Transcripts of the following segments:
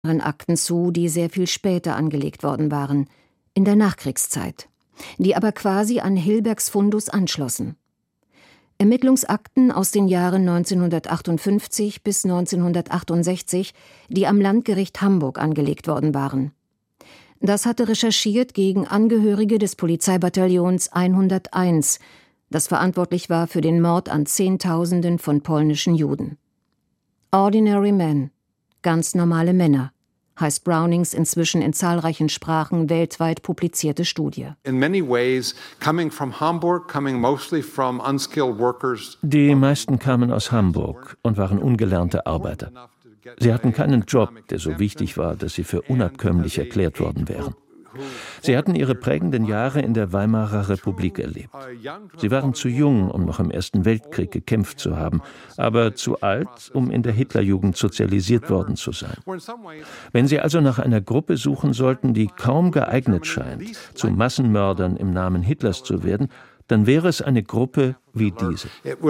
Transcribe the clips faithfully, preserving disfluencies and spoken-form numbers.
Akten zu, die sehr viel später angelegt worden waren, in der Nachkriegszeit, die aber quasi an Hilbergs Fundus anschlossen. Ermittlungsakten aus den Jahren neunzehnhundertachtundfünfzig bis neunzehnhundertachtundsechzig, die am Landgericht Hamburg angelegt worden waren. Das hatte recherchiert gegen Angehörige des Polizeibataillons hunderteins, das verantwortlich war für den Mord an Zehntausenden von polnischen Juden. Ordinary Men, ganz normale Männer, heißt Brownings inzwischen in zahlreichen Sprachen weltweit publizierte Studie. In many ways, coming from Hamburg, coming mostly from unskilled workers. Die meisten kamen aus Hamburg und waren ungelernte Arbeiter. Sie hatten keinen Job, der so wichtig war, dass sie für unabkömmlich erklärt worden wären. Sie hatten ihre prägenden Jahre in der Weimarer Republik erlebt. Sie waren zu jung, um noch im Ersten Weltkrieg gekämpft zu haben, aber zu alt, um in der Hitlerjugend sozialisiert worden zu sein. Wenn Sie also nach einer Gruppe suchen sollten, die kaum geeignet scheint, zu Massenmördern im Namen Hitlers zu werden, dann wäre es eine Gruppe wie diese.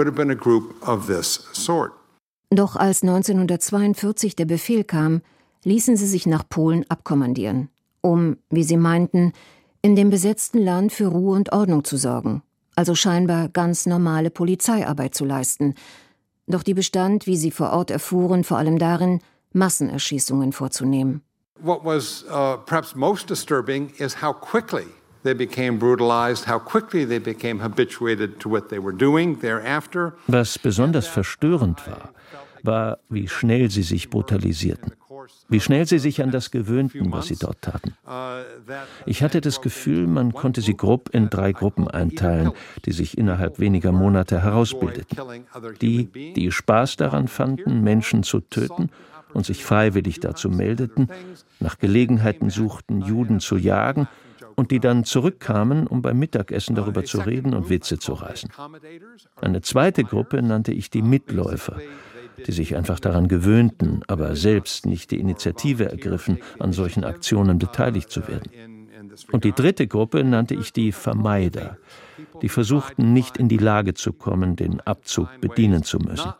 Doch als neunzehnhundertzweiundvierzig der Befehl kam, ließen sie sich nach Polen abkommandieren, um, wie sie meinten, in dem besetzten Land für Ruhe und Ordnung zu sorgen, also scheinbar ganz normale Polizeiarbeit zu leisten. Doch die bestand, wie sie vor Ort erfuhren, vor allem darin, Massenerschießungen vorzunehmen. What was uh, perhaps most disturbing is how quickly they became brutalized, how quickly they became habituated to what they were doing thereafter. Was besonders verstörend war, war, wie schnell sie sich brutalisierten. Wie schnell sie sich an das gewöhnten, was sie dort taten. Ich hatte das Gefühl, man konnte sie grob in drei Gruppen einteilen, die sich innerhalb weniger Monate herausbildeten. Die, die Spaß daran fanden, Menschen zu töten und sich freiwillig dazu meldeten, nach Gelegenheiten suchten, Juden zu jagen und die dann zurückkamen, um beim Mittagessen darüber zu reden und Witze zu reißen. Eine zweite Gruppe nannte ich die Mitläufer, die sich einfach daran gewöhnten, aber selbst nicht die Initiative ergriffen, an solchen Aktionen beteiligt zu werden. Und die dritte Gruppe nannte ich die Vermeider, die versuchten, nicht in die Lage zu kommen, den Abzug bedienen zu müssen.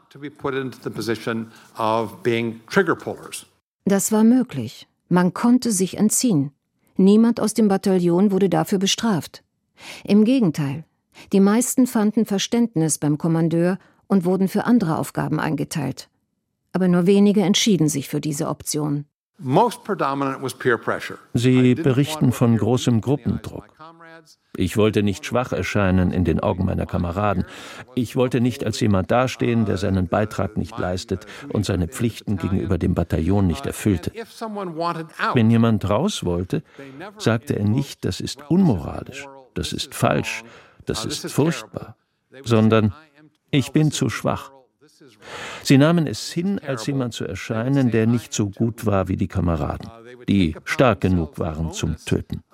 Das war möglich. Man konnte sich entziehen. Niemand aus dem Bataillon wurde dafür bestraft. Im Gegenteil, die meisten fanden Verständnis beim Kommandeur und wurden für andere Aufgaben eingeteilt. Aber nur wenige entschieden sich für diese Option. Sie berichten von großem Gruppendruck. Ich wollte nicht schwach erscheinen in den Augen meiner Kameraden. Ich wollte nicht als jemand dastehen, der seinen Beitrag nicht leistet und seine Pflichten gegenüber dem Bataillon nicht erfüllte. Wenn jemand raus wollte, sagte er nicht, das ist unmoralisch, das ist falsch, das ist furchtbar, sondern ich bin zu schwach. Sie nahmen es hin, als jemand zu erscheinen, der nicht so gut war wie die Kameraden, die stark genug waren zum Töten.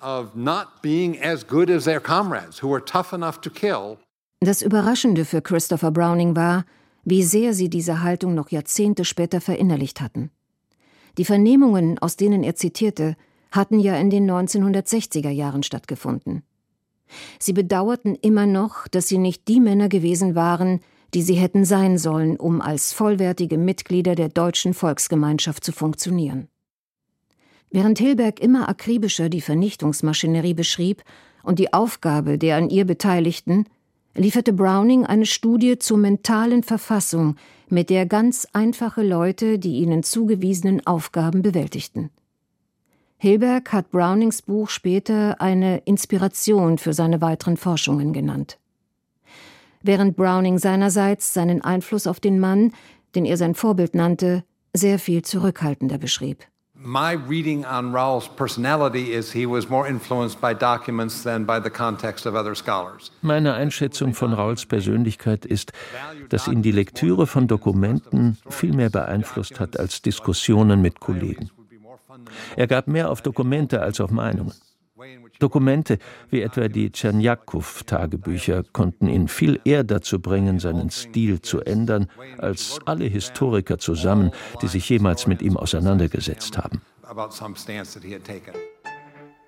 Das Überraschende für Christopher Browning war, wie sehr sie diese Haltung noch Jahrzehnte später verinnerlicht hatten. Die Vernehmungen, aus denen er zitierte, hatten ja in den neunzehnhundertsechziger Jahren stattgefunden. Sie bedauerten immer noch, dass sie nicht die Männer gewesen waren, die sie hätten sein sollen, um als vollwertige Mitglieder der deutschen Volksgemeinschaft zu funktionieren. Während Hilberg immer akribischer die Vernichtungsmaschinerie beschrieb und die Aufgabe der an ihr Beteiligten, lieferte Browning eine Studie zur mentalen Verfassung, mit der ganz einfache Leute die ihnen zugewiesenen Aufgaben bewältigten. Hilberg hat Brownings Buch später eine Inspiration für seine weiteren Forschungen genannt. Während Browning seinerseits seinen Einfluss auf den Mann, den er sein Vorbild nannte, sehr viel zurückhaltender beschrieb. My reading on Raoul's personality is he was more influenced by documents than by the context of other scholars. Meine Einschätzung von Raoul's Persönlichkeit ist, dass ihn die Lektüre von Dokumenten viel mehr beeinflusst hat als Diskussionen mit Kollegen. Er gab mehr auf Dokumente als auf Meinungen. Dokumente, wie etwa die Tscherniakow-Tagebücher, konnten ihn viel eher dazu bringen, seinen Stil zu ändern, als alle Historiker zusammen, die sich jemals mit ihm auseinandergesetzt haben.